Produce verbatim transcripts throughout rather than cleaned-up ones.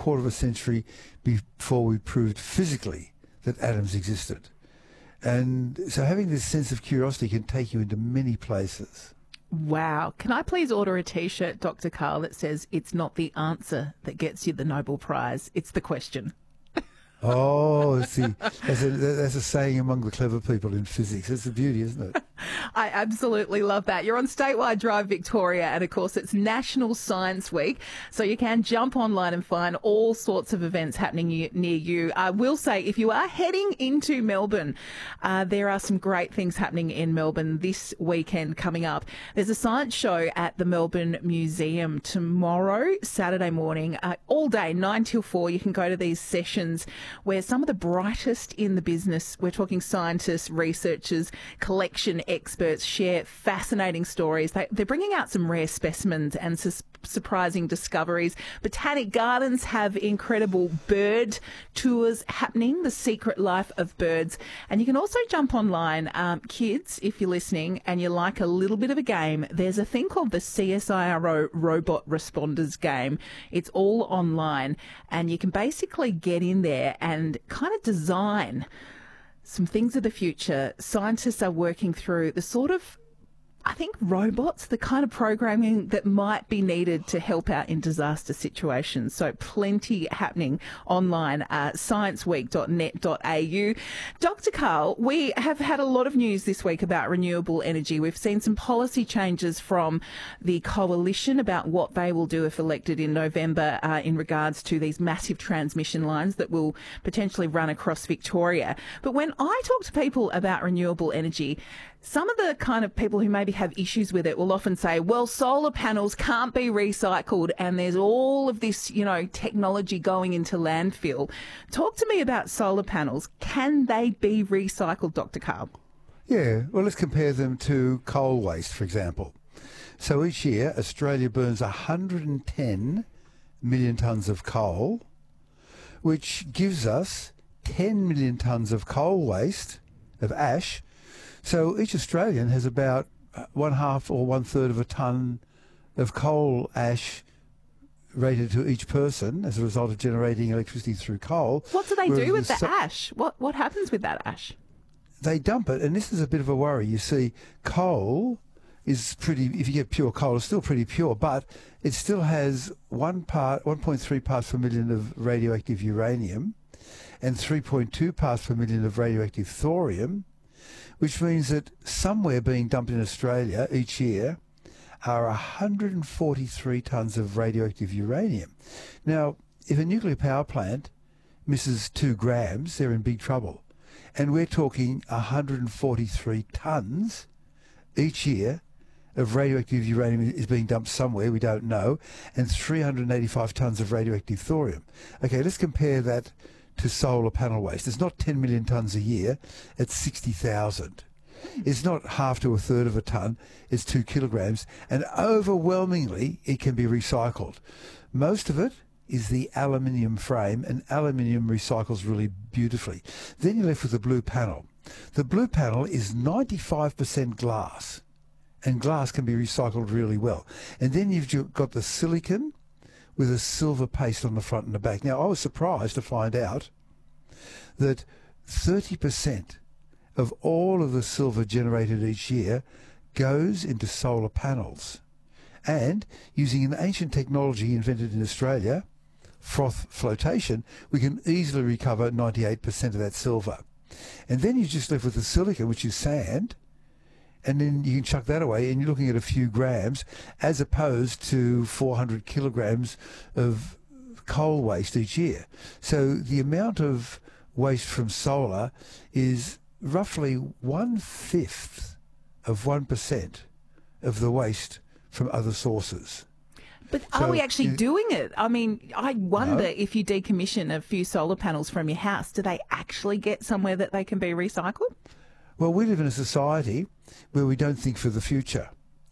quarter of a century before we proved physically that atoms existed. And so having this sense of curiosity can take you into many places. Wow. Can I please order a T-shirt, Doctor Karl, that says it's not the answer that gets you the Nobel Prize, it's the question? Oh, see, that's a, that's a saying among the clever people in physics. It's the beauty, isn't it? I absolutely love that. You're on Statewide Drive Victoria, and of course it's National Science Week, so you can jump online and find all sorts of events happening near you. I will say, if you are heading into Melbourne, uh, there are some great things happening in Melbourne this weekend coming up. There's a science show at the Melbourne Museum tomorrow, Saturday morning, uh, all day, nine till four. You can go to these sessions where some of the brightest in the business, we're talking scientists, researchers, collection experts, share fascinating stories. They, they're bringing out some rare specimens and su- surprising discoveries. Botanic Gardens have incredible bird tours happening, the secret life of birds. And you can also jump online. Um, kids, if you're listening and you like a little bit of a game, there's a thing called the C S I R O Robot Responders game. It's all online, and you can basically get in there and kind of design some things of the future. Scientists are working through the sort of, I think, robots, the kind of programming that might be needed to help out in disaster situations. So plenty happening online, uh, science week dot net dot a u. Doctor Karl, we have had a lot of news this week about renewable energy. We've seen some policy changes from the coalition about what they will do if elected in November uh, in regards to these massive transmission lines that will potentially run across Victoria. But when I talk to people about renewable energy, some of the kind of people who maybe have issues with it will often say, well, solar panels can't be recycled and there's all of this, you know, technology going into landfill. Talk to me about solar panels. Can they be recycled, Doctor Karl? Yeah, well, let's compare them to coal waste, for example. So each year, Australia burns one hundred ten million tonnes of coal, which gives us ten million tonnes of coal waste, of ash. So each Australian has about one half or one third of a tonne of coal ash rated to each person as a result of generating electricity through coal. What do they do with the so- ash? What what happens with that ash? They dump it, and this is a bit of a worry. You see, coal is pretty, if you get pure coal, it's still pretty pure, but it still has one part, one point three parts per million of radioactive uranium and three point two parts per million of radioactive thorium, which means that somewhere being dumped in Australia each year are one hundred forty-three tonnes of radioactive uranium. Now, if a nuclear power plant misses two grams, they're in big trouble. And we're talking one hundred forty-three tonnes each year of radioactive uranium is being dumped somewhere, we don't know, and three hundred eighty-five tonnes of radioactive thorium. Okay, let's compare that to solar panel waste. It's not ten million tonnes a year, it's sixty thousand. It's not half to a third of a tonne, it's two kilograms, and overwhelmingly it can be recycled. Most of it is the aluminium frame, and aluminium recycles really beautifully. Then you're left with the blue panel. The blue panel is ninety-five percent glass, and glass can be recycled really well. And then you've got the silicon with a silver paste on the front and the back. Now, I was surprised to find out that thirty percent of all of the silver generated each year goes into solar panels. And using an ancient technology invented in Australia, froth flotation, we can easily recover ninety-eight percent of that silver. And then you're just left with the silicon, which is sand, and then you can chuck that away, and you're looking at a few grams, as opposed to four hundred kilograms of coal waste each year. So the amount of waste from solar is roughly one-fifth of one percent of the waste from other sources. But So are we actually you- doing it? I mean, I wonder No. if you decommission a few solar panels from your house, do they actually get somewhere that they can be recycled? Well, we live in a society where we don't think for the future.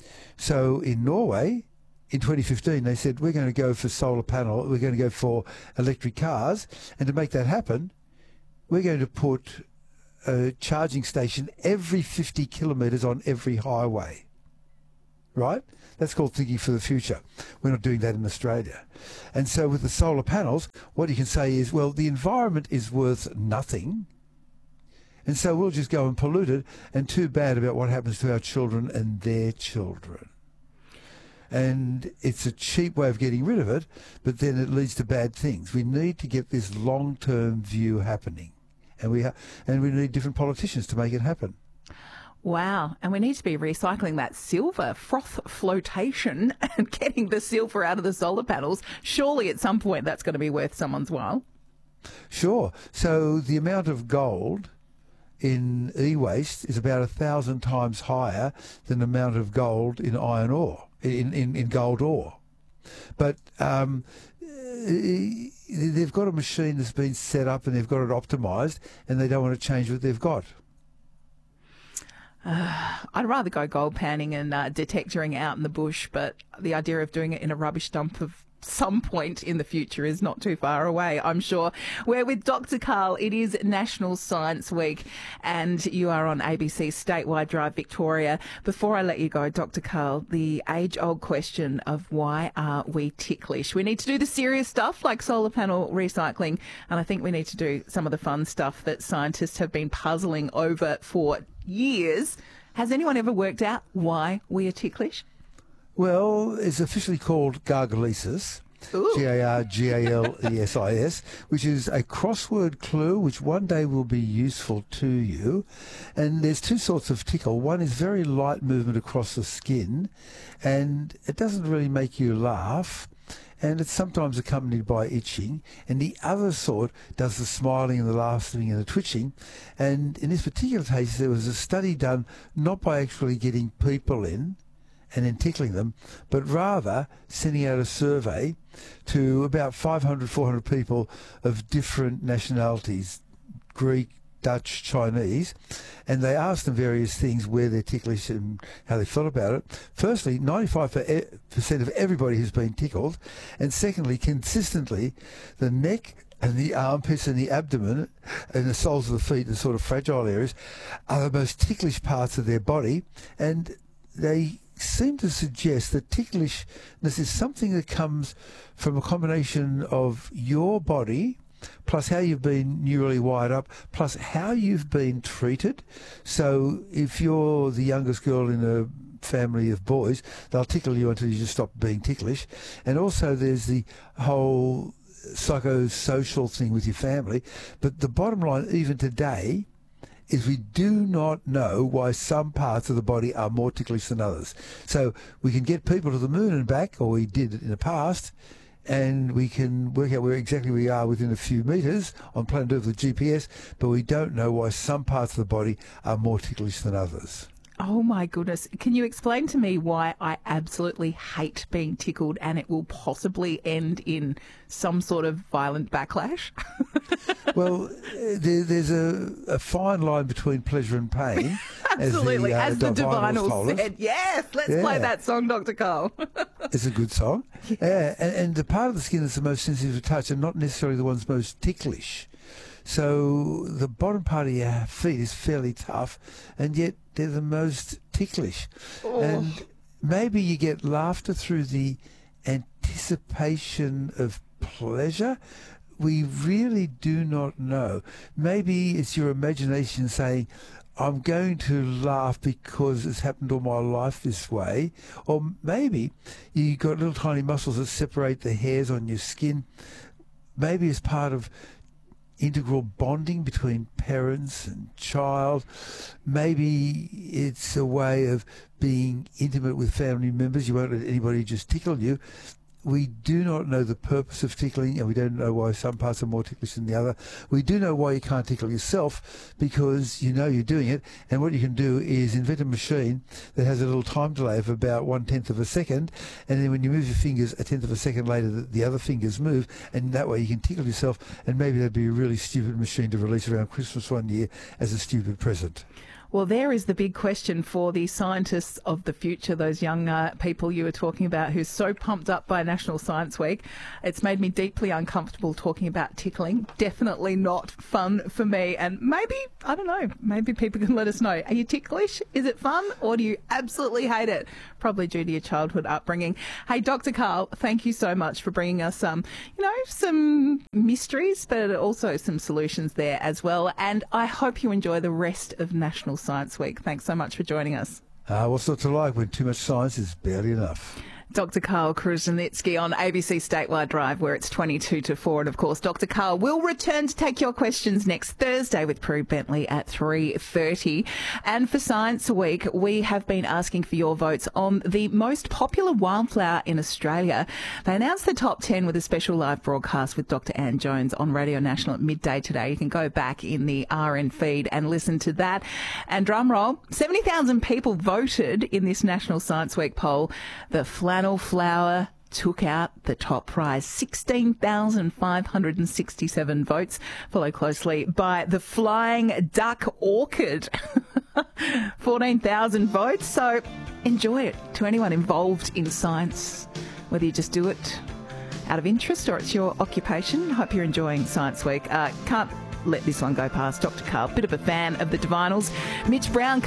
So in Norway, in twenty fifteen, they said, we're going to go for solar panel, we're going to go for electric cars, and to make that happen, we're going to put a charging station every fifty kilometres on every highway. right? That's called thinking for the future. We're not doing that in Australia. And so with the solar panels, what you can say is, well, the environment is worth nothing, and so we'll just go and pollute it, and too bad about what happens to our children and their children. And it's a cheap way of getting rid of it, but then it leads to bad things. We need to get this long-term view happening, and we ha- and we need different politicians to make it happen. Wow. And we need to be recycling that silver, froth flotation, and getting the silver out of the solar panels. Surely at some point that's going to be worth someone's while. Sure. So the amount of gold in e-waste is about a thousand times higher than the amount of gold in iron ore, in, in, in gold ore. But um, they've got a machine that's been set up and they've got it optimised, and they don't want to change what they've got. Uh, I'd rather go gold panning and uh, detectoring out in the bush, but the idea of doing it in a rubbish dump of some point in the future is not too far away, I'm sure. We're with Doctor Karl. It is National Science Week, and you are on A B C Statewide Drive Victoria. Before I let you go, Doctor Karl, the age-old question of why are we ticklish? We need to do the serious stuff like solar panel recycling, and I think we need to do some of the fun stuff that scientists have been puzzling over for years. Has anyone ever worked out why we are ticklish? Well, it's officially called gargalesis, G A R G A L E S I S, which is a crossword clue which one day will be useful to you. And there's two sorts of tickle. One is very light movement across the skin, and it doesn't really make you laugh, and it's sometimes accompanied by itching. And the other sort does the smiling and the laughing and the twitching. And in this particular case, there was a study done not by actually getting people in and then tickling them, but rather sending out a survey to about five hundred, four hundred people of different nationalities, Greek, Dutch, Chinese, and they asked them various things, where they're ticklish and how they felt about it. Firstly, ninety-five percent of everybody has been tickled, and secondly, consistently, the neck and the armpits and the abdomen and the soles of the feet, the sort of fragile areas, are the most ticklish parts of their body, and they seem to suggest that ticklishness is something that comes from a combination of your body plus how you've been neurally wired up, plus how you've been treated. So if you're the youngest girl in a family of boys, they'll tickle you until you just stop being ticklish. And also there's the whole psychosocial thing with your family. But the bottom line, even today, is we do not know why some parts of the body are more ticklish than others. So we can get people to the moon and back, or we did in the past, and we can work out where exactly we are within a few metres on planet Earth with G P S, but we don't know why some parts of the body are more ticklish than others. Oh my goodness. Can you explain to me why I absolutely hate being tickled and it will possibly end in some sort of violent backlash? Well, there, there's a, a fine line between pleasure and pain. Absolutely, as the, uh, as the Divinals said. Yes, let's yeah. play that song, Doctor Karl. It's a good song. Yeah, and, and the part of the skin that's the most sensitive to touch are not necessarily the ones most ticklish. So the bottom part of your feet is fairly tough, and yet they're the most ticklish. Oh. And maybe you get laughter through the anticipation of pleasure. We really do not know. Maybe it's your imagination saying, I'm going to laugh because it's happened all my life this way. Or maybe you've got little tiny muscles that separate the hairs on your skin. Maybe it's part of integral bonding between parents and child. Maybe it's a way of being intimate with family members. You won't let anybody just tickle you. We do not know the purpose of tickling, and we don't know why some parts are more ticklish than the other. We do know why you can't tickle yourself, because you know you're doing it, and what you can do is invent a machine that has a little time delay of about one-tenth of a second, and then when you move your fingers a tenth of a second later, the, the other fingers move, and that way you can tickle yourself, and maybe that'd be a really stupid machine to release around Christmas one year as a stupid present. Well, there is the big question for the scientists of the future, those young uh, people you were talking about who's so pumped up by National Science Week. It's made me deeply uncomfortable talking about tickling. Definitely not fun for me. And maybe, I don't know, maybe people can let us know. Are you ticklish? Is it fun? Or do you absolutely hate it? Probably due to your childhood upbringing. Hey, Doctor Karl, thank you so much for bringing us some, you know, some mysteries, but also some solutions there as well. And I hope you enjoy the rest of National Science Week. Thanks so much for joining us. Ah, uh, what's not to like when too much science is barely enough? Doctor Karl Kruszelnicki on A B C Statewide Drive, where it's twenty-two to four. And, of course, Doctor Karl will return to take your questions next Thursday with Prue Bentley at three thirty. And for Science Week, we have been asking for your votes on the most popular wildflower in Australia. They announced the top ten with a special live broadcast with Doctor Anne Jones on Radio National at midday today. You can go back in the R N feed and listen to that. And drum roll, seventy thousand people voted in this National Science Week poll. The flannel flower took out the top prize, sixteen thousand five hundred sixty-seven votes, followed closely by the flying duck orchid, fourteen thousand votes. So enjoy it to anyone involved in science, whether you just do it out of interest or it's your occupation. Hope you're enjoying Science Week. Uh, can't let this one go past. Doctor Karl, bit of a fan of the Divinals. Mitch Brown